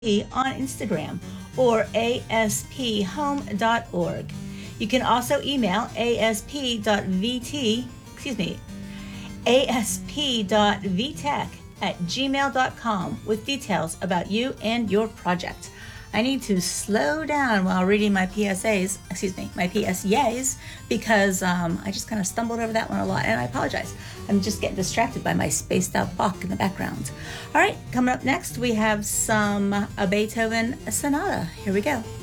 on Instagram or asphome.org. You can also email asp.vtech@gmail.com with details about you and your project. I need to slow down while reading my PSAs, my PSYAs, because I just kind of stumbled over that one a lot, and I apologize. I'm just getting distracted by my spaced out clock in the background. All right, coming up next, we have some Beethoven Sonata. Here we go.